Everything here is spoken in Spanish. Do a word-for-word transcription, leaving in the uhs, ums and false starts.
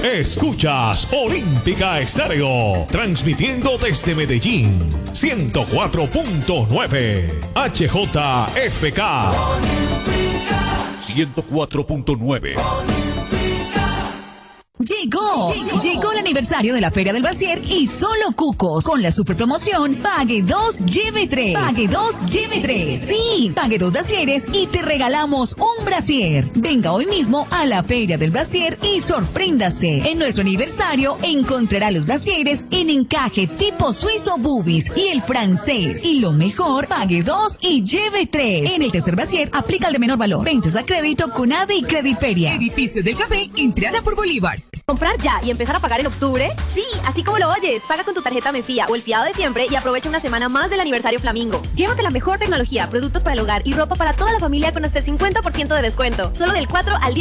Escuchas Olímpica Estéreo, transmitiendo desde Medellín, ciento cuatro punto nueve, H J F K, ciento cuatro punto nueve. Llegó, llegó, llegó el aniversario de la Feria del Brasier y solo Cucos con la super promoción Pague dos, lleve tres. Pague dos, lleve tres. Sí, pague dos brasieres y te regalamos un brasier. Venga hoy mismo a la Feria del Brasier y sorpréndase. En nuestro aniversario encontrará los brasieres en encaje tipo suizo boobies y el francés. Y lo mejor, pague dos y lleve tres. En el tercer brasier aplica el de menor valor. Ventas a crédito con A D E y Crediperia. Edificio del Café, entrada por Bolívar. ¿Comprar ya y empezar a pagar en octubre? Sí, así como lo oyes. Paga con tu tarjeta Menfía o el fiado de siempre y aprovecha una semana más del aniversario Flamingo. Llévate la mejor tecnología, productos para el hogar y ropa para toda la familia con hasta el cincuenta por ciento de descuento. Solo del cuatro al diez